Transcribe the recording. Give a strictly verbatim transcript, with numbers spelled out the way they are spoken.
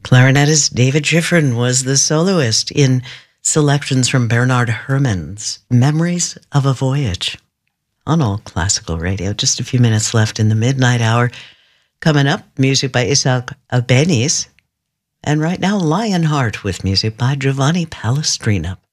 Clarinetist David Schifrin was the soloist in selections from Bernard Herrmann's Memories of a Voyage on All Classical Radio. Just a few minutes left in the midnight hour. Coming up, music by Isaac Albeniz. And right now, Lionheart with music by Giovanni Palestrina.